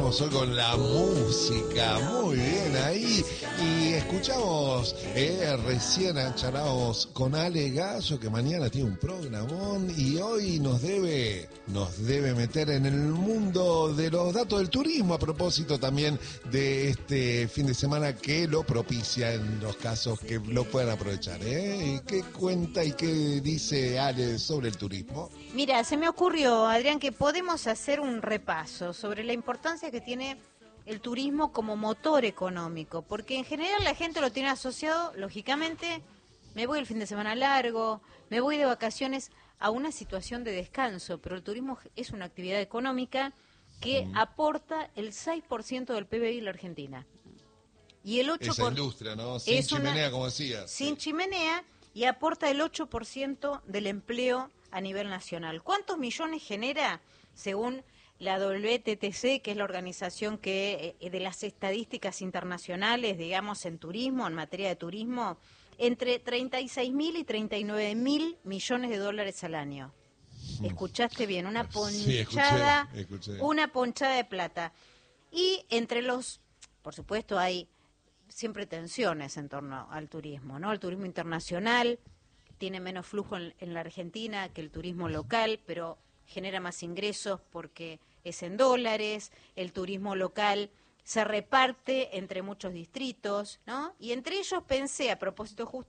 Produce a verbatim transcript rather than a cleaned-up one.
venimos hoy con la música, muy bien ahí. Y escuchamos, eh, recién charlamos con Ale Gallo, que mañana tiene un programón y hoy nos debe, nos debe meter en el mundo de los datos del turismo, a propósito también de este fin de semana que lo propicia en los casos que lo puedan aprovechar. ¿eh? ¿Y qué cuenta y qué dice Ale sobre el turismo? Mira, se me ocurrió, Adrián, que podemos hacer un repaso sobre la importancia que tiene el turismo como motor económico, porque en general la gente lo tiene asociado, lógicamente, me voy el fin de semana largo, me voy de vacaciones a una situación de descanso, pero el turismo es una actividad económica que mm. aporta el seis por ciento del P B I de la Argentina. Y el ocho por ciento Esa industria, ¿no? Sin es chimenea, una, como decías. Sin sí. chimenea, y aporta el ocho por ciento del empleo a nivel nacional. ¿Cuántos millones genera, según la W T T C, que es la organización que eh, de las estadísticas internacionales, digamos, en turismo, en materia de turismo? Entre treinta y seis mil y treinta y nueve mil millones de dólares al año. ¿Escuchaste bien? Una ponchada, sí, escuché, escuché. una ponchada de plata. Y entre los, por supuesto, hay siempre tensiones en torno al turismo, ¿no? El turismo internacional tiene menos flujo en, en la Argentina que el turismo local, pero genera más ingresos porque es en dólares. El turismo local se reparte entre muchos distritos, ¿no? Y entre ellos pensé, a propósito justo